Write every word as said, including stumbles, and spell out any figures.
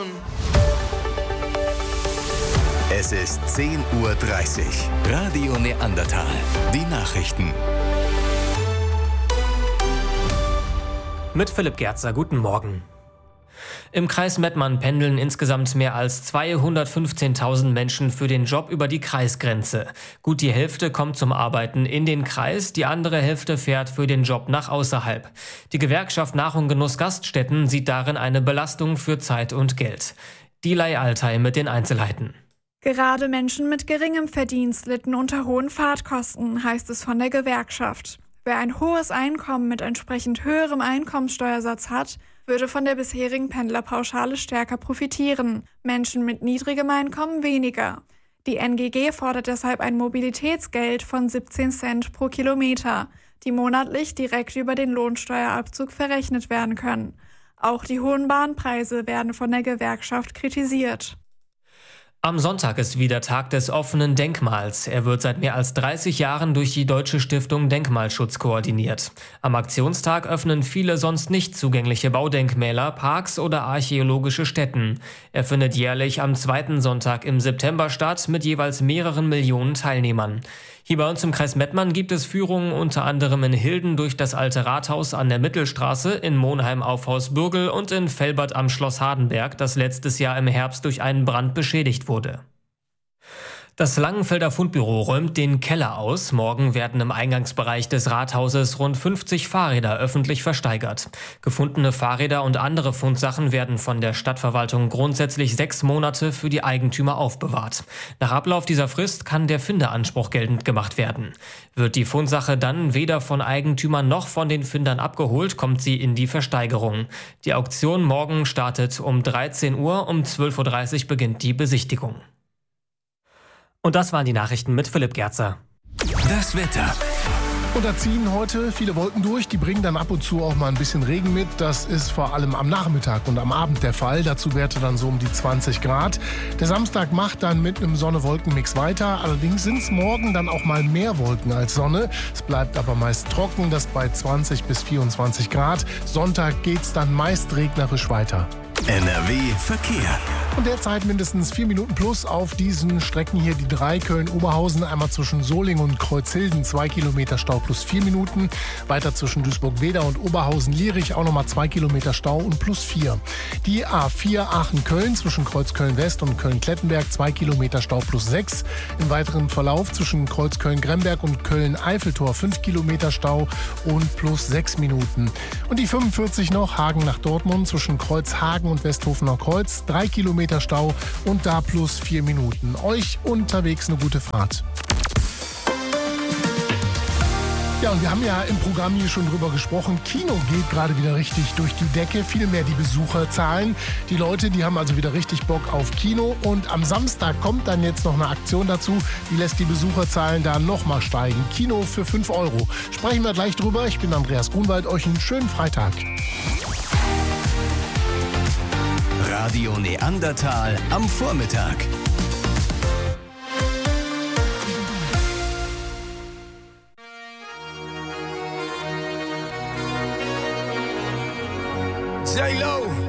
Es ist zehn Uhr dreißig. Radio Neandertal. Die Nachrichten. Mit Philipp Gerzer, guten Morgen. Im Kreis Mettmann pendeln insgesamt mehr als zweihundertfünfzehntausend Menschen für den Job über die Kreisgrenze. Gut die Hälfte kommt zum Arbeiten in den Kreis, die andere Hälfte fährt für den Job nach außerhalb. Die Gewerkschaft Nahrung Genuss Gaststätten sieht darin eine Belastung für Zeit und Geld. Dilay Altay mit den Einzelheiten. Gerade Menschen mit geringem Verdienst litten unter hohen Fahrtkosten, heißt es von der Gewerkschaft. Wer ein hohes Einkommen mit entsprechend höherem Einkommenssteuersatz hat, würde von der bisherigen Pendlerpauschale stärker profitieren, Menschen mit niedrigem Einkommen weniger. Die N G G fordert deshalb ein Mobilitätsgeld von siebzehn Cent pro Kilometer, die monatlich direkt über den Lohnsteuerabzug verrechnet werden können. Auch die hohen Bahnpreise werden von der Gewerkschaft kritisiert. Am Sonntag ist wieder Tag des offenen Denkmals. Er wird seit mehr als dreißig Jahren durch die Deutsche Stiftung Denkmalschutz koordiniert. Am Aktionstag öffnen viele sonst nicht zugängliche Baudenkmäler, Parks oder archäologische Stätten. Er findet jährlich am zweiten Sonntag im September statt mit jeweils mehreren Millionen Teilnehmern. Hier bei uns im Kreis Mettmann gibt es Führungen unter anderem in Hilden durch das alte Rathaus an der Mittelstraße, in Monheim auf Haus Bürgel und in Velbert am Schloss Hardenberg, das letztes Jahr im Herbst durch einen Brand beschädigt wurde. Das Langenfelder Fundbüro räumt den Keller aus. Morgen werden im Eingangsbereich des Rathauses rund fünfzig Fahrräder öffentlich versteigert. Gefundene Fahrräder und andere Fundsachen werden von der Stadtverwaltung grundsätzlich sechs Monate für die Eigentümer aufbewahrt. Nach Ablauf dieser Frist kann der Findeanspruch geltend gemacht werden. Wird die Fundsache dann weder von Eigentümern noch von den Findern abgeholt, kommt sie in die Versteigerung. Die Auktion morgen startet um dreizehn Uhr, um zwölf Uhr dreißig beginnt die Besichtigung. Und das waren die Nachrichten mit Philipp Gerzer. Das Wetter. Und da ziehen heute viele Wolken durch, die bringen dann ab und zu auch mal ein bisschen Regen mit. Das ist vor allem am Nachmittag und am Abend der Fall. Dazu Werte dann so um die zwanzig Grad. Der Samstag macht dann mit einem Sonne-Wolken-Mix weiter. Allerdings sind es morgen dann auch mal mehr Wolken als Sonne. Es bleibt aber meist trocken, das bei zwanzig bis vierundzwanzig Grad. Sonntag geht's dann meist regnerisch weiter. N R W Verkehr. Und derzeit mindestens vier Minuten plus auf diesen Strecken hier die drei Köln-Oberhausen, einmal zwischen Solingen und Kreuzhilden, zwei Kilometer Stau plus vier Minuten. Weiter zwischen Duisburg-Wedau und Oberhausen-Lierich auch nochmal zwei Kilometer Stau und plus vier. Die A vier Aachen-Köln zwischen Kreuz-Köln-West und Köln-Klettenberg, zwei Kilometer Stau plus sechs. Im weiteren Verlauf zwischen Kreuz-Köln-Gremberg und Köln-Eiffeltor fünf Kilometer Stau und plus sechs Minuten. Und die fünfundvierzig noch, Hagen nach Dortmund zwischen Kreuzhagen und Westhofener Kreuz, drei Kilometer Stau und da plus vier Minuten. Euch unterwegs eine gute Fahrt. Ja, und wir haben ja im Programm hier schon drüber gesprochen. Kino geht gerade wieder richtig durch die Decke. Viel mehr die Besucherzahlen. Die Leute, die haben also wieder richtig Bock auf Kino. Und am Samstag kommt dann jetzt noch eine Aktion dazu. Die lässt die Besucherzahlen da nochmal steigen. Kino für fünf Euro. Sprechen wir gleich drüber. Ich bin Andreas Grunwald. Euch einen schönen Freitag. Radio Neandertal am Vormittag. J-Lo.